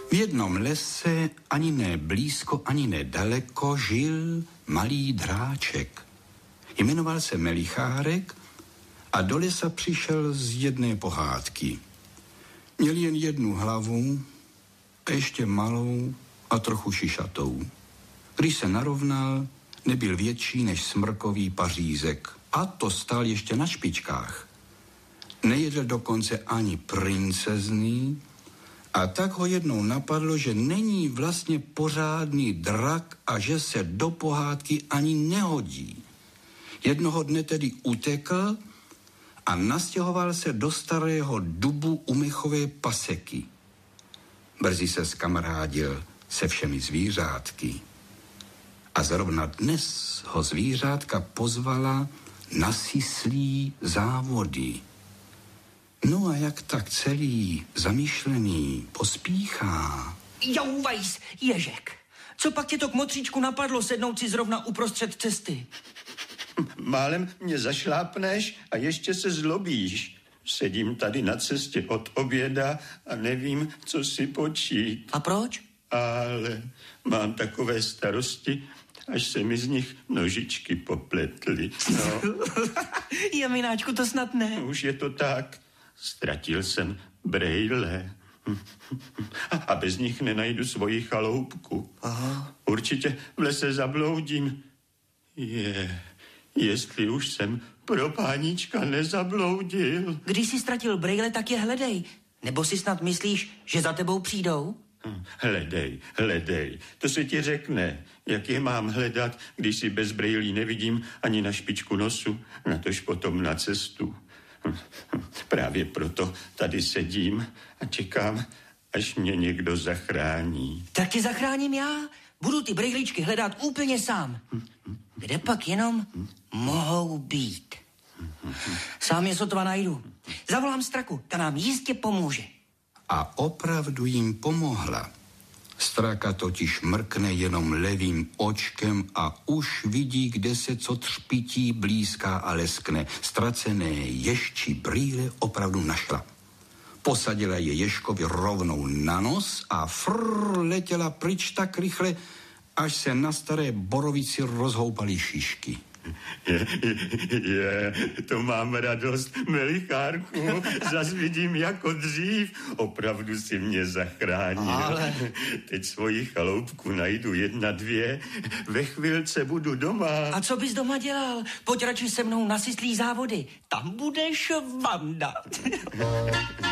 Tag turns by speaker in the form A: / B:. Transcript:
A: V jednom lese, ani ne blízko, ani ne daleko, žil malý dráček. Jmenoval se Melichárek a do lesa přišel z jedné pohádky. Měl jen jednu hlavu, ještě malou a trochu šišatou. Když se narovnal, nebyl větší než smrkový pařízek. A to stál ještě na špičkách. Nejedl dokonce ani princezný, a tak ho jednou napadlo, že není vlastně pořádný drak a že se do pohádky ani nehodí. Jednoho dne tedy utekl a nastěhoval se do starého dubu u mechové paseky. Brzy se zkamarádil se všemi zvířátky. A zrovna dnes ho zvířátka pozvala na syslí závody. No a jak tak celý zamýšlený pospíchá.
B: Jouvajs, Ježek, co pak tě to k motříčku napadlo sednout si zrovna uprostřed cesty?
C: Málem mě zašlápneš a ještě se zlobíš. Sedím tady na cestě od oběda a nevím, co si počít.
B: A proč?
C: Ale mám takové starosti, až se mi z nich nožičky popletly. No.
B: Jemináčku, to snad ne.
C: Už je to tak. Ztratil jsem brejle. A bez nich nenajdu svoji chaloupku.
B: Aha.
C: Určitě v lese zabloudím. Jestli už jsem pro páníčka nezabloudil.
B: Když jsi ztratil brejle, tak je hledej. Nebo si snad myslíš, že za tebou přijdou?
C: Hledej. To se ti řekne. Jak je mám hledat, když si bez brejlí nevidím ani na špičku nosu, natož potom na cestu. Právě proto tady sedím a čekám, až mě někdo zachrání.
B: Tak tě zachráním já. Budu ty brejličky hledat úplně sám. Kde pak jenom mohou být? Sám je sotva najdu. Zavolám Straku, ta nám jistě pomůže.
A: A opravdu jim pomohla. Straka totiž mrkne jenom levým očkem a už vidí, kde se co třpití blízká a leskne. Ztracené ježčí brýle opravdu našla. Posadila je ježkovi rovnou na nos a letěla pryč tak rychle, až se na staré borovici rozhoupaly šišky.
C: To mám radost, Melichárku, zas vidím jako dřív, opravdu si mě zachránil.
B: Ale...
C: Teď svoji chaloupku najdu 1, 2, ve chvilce budu doma.
B: A co bys doma dělal? Pojď radši se mnou na syslí závody, tam budeš vandat.